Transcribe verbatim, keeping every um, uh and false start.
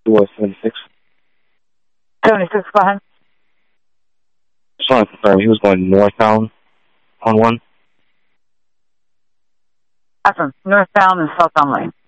to uh, seventy-six. seventy-six, go ahead. Just want to confirm, he was going northbound on one? Awesome. Northbound and southbound lane.